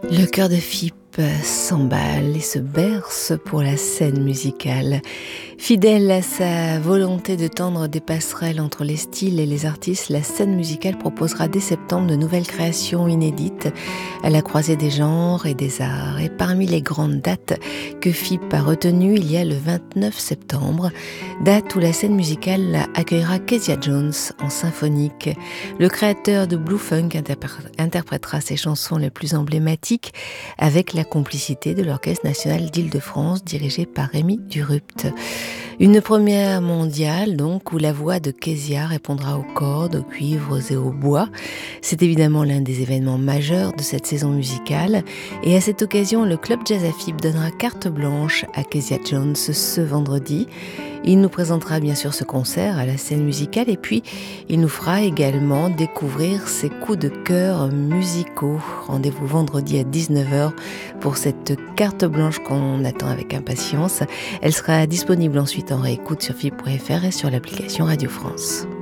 Le cœur de Phippe s'emballe et se berce pour la scène musicale. Fidèle à sa volonté de tendre des passerelles entre les styles et les artistes, la scène musicale proposera dès septembre de nouvelles créations inédites à la croisée des genres et des arts. Et parmi les grandes dates que Phippe a retenues, il y a le 29 septembre, date où la scène musicale accueillera Kezia Jones en symphonique. Le créateur de Blue Funk interprétera ses chansons les plus emblématiques avec la complicité de l'Orchestre national d'Île-de-France dirigé par Rémi Durupt. Une première mondiale donc où la voix de Kezia répondra aux cordes, aux cuivres et aux bois. C'est évidemment l'un des événements majeurs de cette saison musicale et à cette occasion le Club Jazz à Phippe donnera carte blanche à Kezia Jones ce vendredi. Il nous présentera bien sûr ce concert à la scène musicale et puis il nous fera également découvrir ses coups de cœur musicaux. Rendez-vous vendredi à 19h pour cette carte blanche qu'on attend avec impatience. Elle sera disponible ensuite en réécoute sur phippe.fr et sur l'application Radio France.